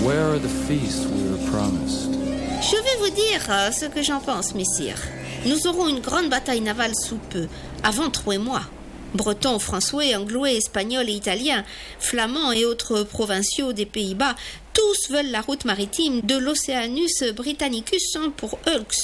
Where are the feasts we were promised? Je vais vous dire ce que j'en pense, messire. Nous aurons une grande bataille navale sous peu, avant 3 mois. Bretons, François, Anglois, Espagnols et Italiens, Flamands et autres provinciaux des Pays-Bas, tous veulent la route maritime de l'Oceanus Britannicus pour Hulks.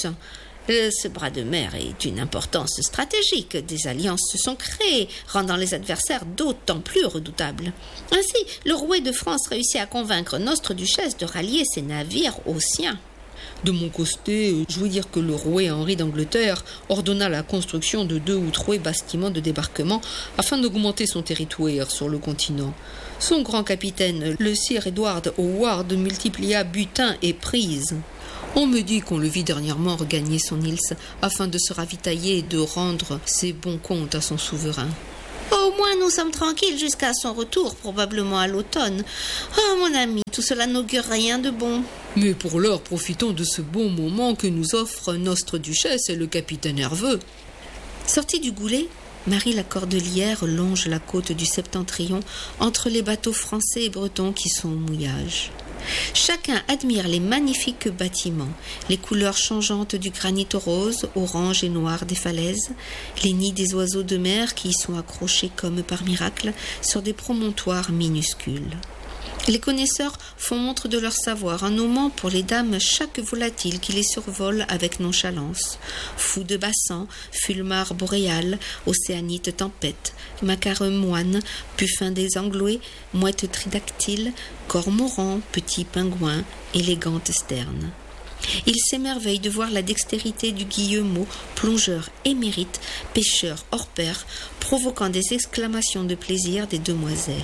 Ce bras de mer est d'une importance stratégique. Des alliances se sont créées, rendant les adversaires d'autant plus redoutables. Ainsi, le roi de France réussit à convaincre notre duchesse de rallier ses navires aux siens. De mon côté, je veux dire que le roi Henri d'Angleterre ordonna la construction de 2 ou 3 bâtiments de débarquement afin d'augmenter son territoire sur le continent. Son grand capitaine, le Sir Edward Howard, multiplia butin et prises. On me dit qu'on le vit dernièrement regagner son île afin de se ravitailler et de rendre ses bons comptes à son souverain. Au moins nous sommes tranquilles jusqu'à son retour, probablement à l'automne. Oh mon ami, tout cela n'augure rien de bon. Mais pour l'heure, profitons de ce bon moment que nous offre notre duchesse et le capitaine Herveux. Sortie du goulet, Marie la Cordelière longe la côte du Septentrion entre les bateaux français et bretons qui sont au mouillage. Chacun admire les magnifiques bâtiments, les couleurs changeantes du granit rose, orange et noir des falaises, les nids des oiseaux de mer qui y sont accrochés comme par miracle sur des promontoires minuscules. Les connaisseurs font montre de leur savoir en nommant pour les dames chaque volatile qui les survole avec nonchalance. Fou de bassan, fulmar boréal, océanite tempête, macaron moine, puffin des Anglois, mouette tridactyle, cormoran, petit pingouin, élégante sterne. Ils s'émerveillent de voir la dextérité du Guillemot, plongeur émérite, pêcheur hors pair, provoquant des exclamations de plaisir des demoiselles.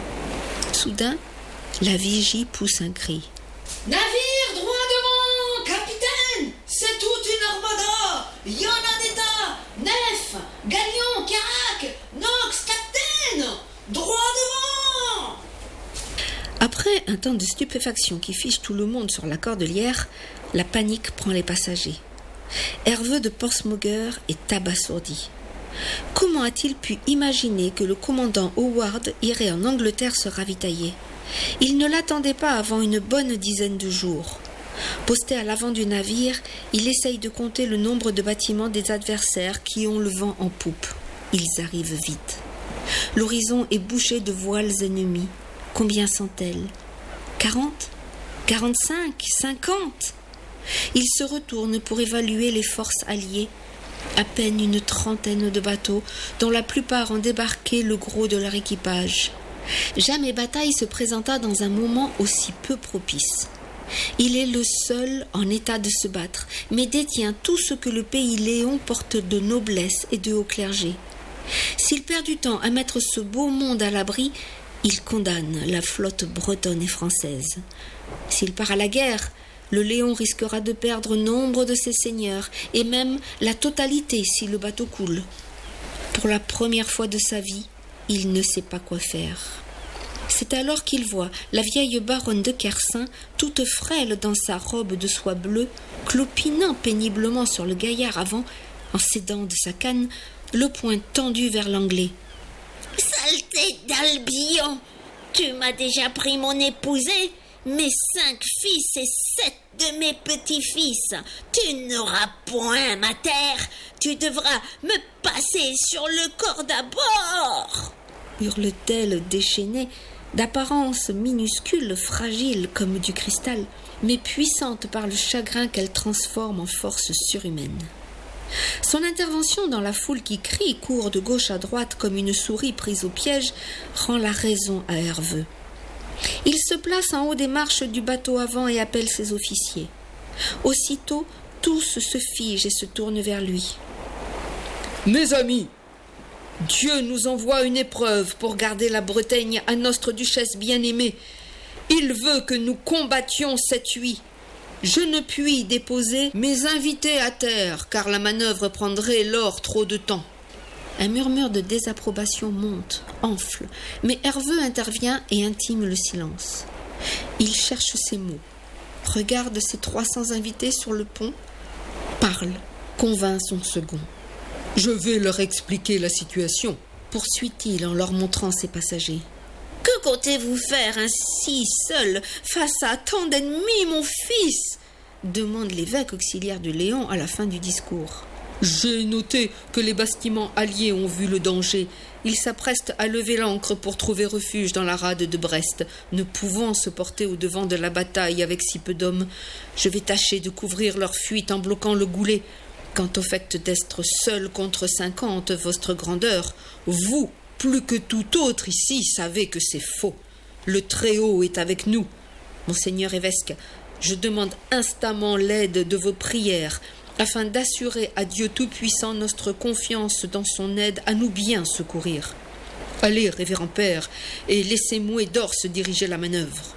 Soudain, la vigie pousse un cri. « Navire droit devant, capitaine! C'est toute une armada! Yonadeta, Nef, Galion, Carac, Nox, capitaine! Droit devant !» Après un temps de stupéfaction qui fiche tout le monde sur la Cordelière, la panique prend les passagers. Herveux de Portsmouth est abasourdi. Comment a-t-il pu imaginer que le commandant Howard irait en Angleterre se ravitailler ? Il ne l'attendait pas avant une bonne dizaine de jours. Posté à l'avant du navire, il essaye de compter le nombre de bâtiments des adversaires qui ont le vent en poupe. Ils arrivent vite. L'horizon est bouché de voiles ennemies. Combien sont-elles ? 40 ? 45 ? 50 ? Il se retourne pour évaluer les forces alliées. À peine une trentaine de bateaux, dont la plupart ont débarqué le gros de leur équipage. Jamais bataille se présenta dans un moment aussi peu propice. Il est le seul en état de se battre, mais détient tout ce que le pays Léon porte de noblesse et de haut clergé. S'il perd du temps à mettre ce beau monde à l'abri, il condamne la flotte bretonne et française. S'il part à la guerre, le Léon risquera de perdre nombre de ses seigneurs, et même la totalité si le bateau coule. Pour la première fois de sa vie, il ne sait pas quoi faire. C'est alors qu'il voit la vieille baronne de Kersin, toute frêle dans sa robe de soie bleue, clopinant péniblement sur le gaillard avant, en s'aidant de sa canne, le poing tendu vers l'anglais. « Saleté d'Albion, tu m'as déjà pris mon épousée, mes 5 fils et 7 de mes petits-fils. Tu n'auras point ma terre, tu devras me passer sur le corps d'abord !» hurle-t-elle déchaînée, d'apparence minuscule, fragile comme du cristal, mais puissante par le chagrin qu'elle transforme en force surhumaine. Son intervention dans la foule qui crie et court de gauche à droite comme une souris prise au piège rend la raison à Herveux. Il se place en haut des marches du bateau avant et appelle ses officiers. Aussitôt, tous se figent et se tournent vers lui. « Mes amis, Dieu nous envoie une épreuve pour garder la Bretagne à notre duchesse bien-aimée. Il veut que nous combattions cette nuit. Je ne puis déposer mes invités à terre, car la manœuvre prendrait lors trop de temps. » Un murmure de désapprobation monte, enfle, mais Herveux intervient et intime le silence. Il cherche ses mots, regarde ses 300 invités sur le pont, parle, convainc son second. « Je vais leur expliquer la situation, » poursuit-il en leur montrant ses passagers. Que comptez-vous faire ainsi seul face à tant d'ennemis, mon fils ? Demande l'évêque auxiliaire de Léon à la fin du discours. J'ai noté que les bastiments alliés ont vu le danger. Ils s'apprêtent à lever l'ancre pour trouver refuge dans la rade de Brest, ne pouvant se porter au-devant de la bataille avec si peu d'hommes. Je vais tâcher de couvrir leur fuite en bloquant le goulet. Quant au fait d'être seul contre 50, votre grandeur, vous, plus que tout autre ici, savez que c'est faux. Le Très-Haut est avec nous. Monseigneur évêque, je demande instamment l'aide de vos prières, afin d'assurer à Dieu Tout-Puissant notre confiance dans son aide à nous bien secourir. Allez, révérend père, et laissez Mouet-d'Or se diriger la manœuvre.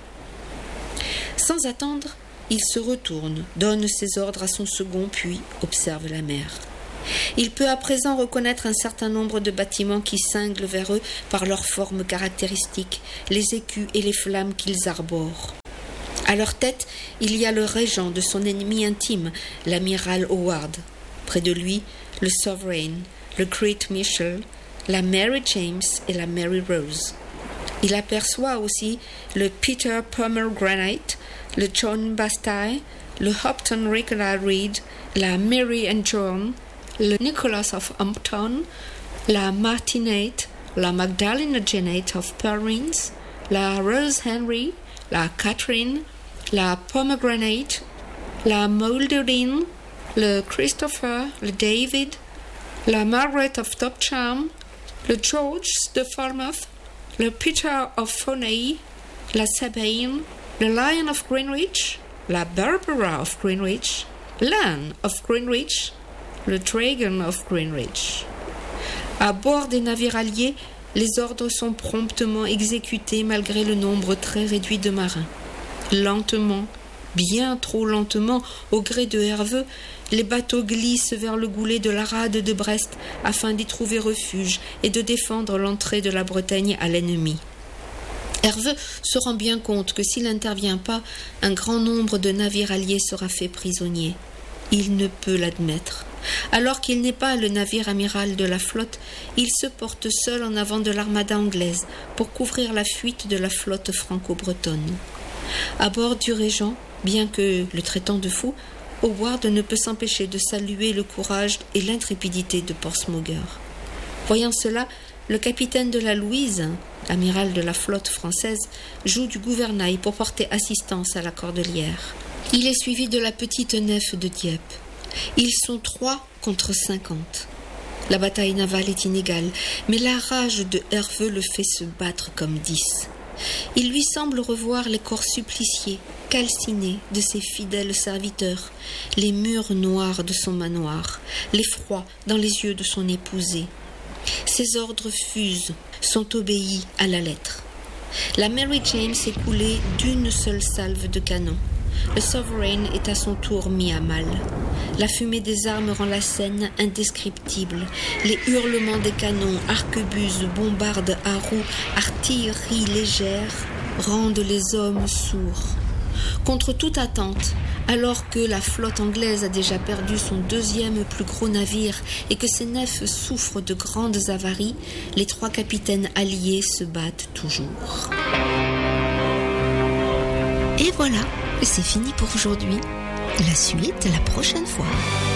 Sans attendre, il se retourne, donne ses ordres à son second, puis observe la mer. Il peut à présent reconnaître un certain nombre de bâtiments qui cinglent vers eux par leurs formes caractéristiques, les écus et les flammes qu'ils arborent. À leur tête, il y a le régent de son ennemi intime, l'amiral Howard. Près de lui, le Sovereign, le Great Michel, la Mary James et la Mary Rose. Il aperçoit aussi le Peter Pomegranate, le John Bastille, le Hopton Nicola Reed, la Mary and John, le Nicholas of Hampton, la Martinette, la Magdalena Janet of Perrins, la Rose Henry, la Catherine, la Pomegranate, la Molderdine, le Christopher, le David, la Margaret of Topcharm, le George de Falmouth, le Peter of Fonney, la Sabine, le Lion of Greenwich, la Barbara of Greenwich, l'Anne of Greenwich, le Dragon of Greenwich. À bord des navires alliés, les ordres sont promptement exécutés malgré le nombre très réduit de marins. Lentement, bien trop lentement, au gré de Herveux, les bateaux glissent vers le goulet de la rade de Brest afin d'y trouver refuge et de défendre l'entrée de la Bretagne à l'ennemi. Herveux se rend bien compte que s'il n'intervient pas, un grand nombre de navires alliés sera fait prisonnier. Il ne peut l'admettre. Alors qu'il n'est pas le navire amiral de la flotte, il se porte seul en avant de l'armada anglaise pour couvrir la fuite de la flotte franco-bretonne. À bord du Régent, bien que le traitant de fou, Howard ne peut s'empêcher de saluer le courage et l'intrépidité de Portsmouth. Voyant cela, le capitaine de la Louise, amiral de la flotte française, joue du gouvernail pour porter assistance à la Cordelière. Il est suivi de la petite nef de Dieppe. Ils sont 3 contre 50. La bataille navale est inégale, mais la rage de Herveux le fait se battre comme 10. Il lui semble revoir les corps suppliciés, calcinés de ses fidèles serviteurs, les murs noirs de son manoir, l'effroi dans les yeux de son épousée. Ses ordres fusent, sont obéis à la lettre. La Mary James est coulée d'une seule salve de canon. Le Sovereign est à son tour mis à mal. La fumée des armes rend la scène indescriptible. Les hurlements des canons, arquebuses, bombardes à roues, artillerie légère rendent les hommes sourds. Contre toute attente, alors que la flotte anglaise a déjà perdu son 2e plus gros navire et que ses nefs souffrent de grandes avaries, les 3 capitaines alliés se battent toujours. Et voilà, c'est fini pour aujourd'hui. La suite la prochaine fois.